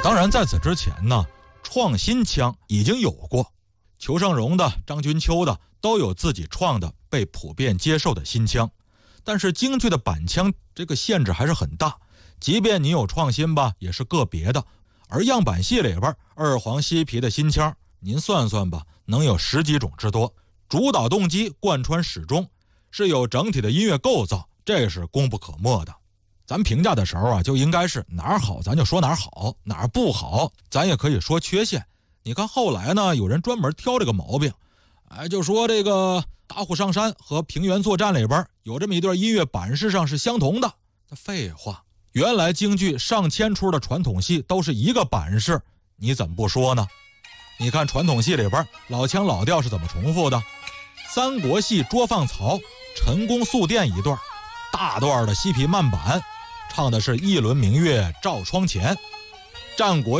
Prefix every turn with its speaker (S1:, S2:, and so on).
S1: 当然在此之前呢，创新腔已经有过，裘盛戎的、张君秋的都有自己创的被普遍接受的新腔。但是京剧的板腔这个限制还是很大，即便你有创新吧，也是个别的。而样板戏里边二黄西皮的新腔，您算算吧，能有10几种之多。主导动机贯穿始终，是有整体的音乐构造，这是功不可没的。咱评价的时候啊，就应该是哪儿好咱就说哪儿好，哪儿不好咱也可以说缺陷。你看后来呢，有人专门挑这个毛病，就说这个打虎上山和平原作战里边有这么一段音乐板式上是相同的。废话，原来京剧上千出的传统戏都是一个板式，你怎么不说呢？你看传统戏里边老腔老调是怎么重复的？三国戏捉放曹、陈宫宿殿一段，大段的西皮慢板，唱的是一轮明月照窗前。战国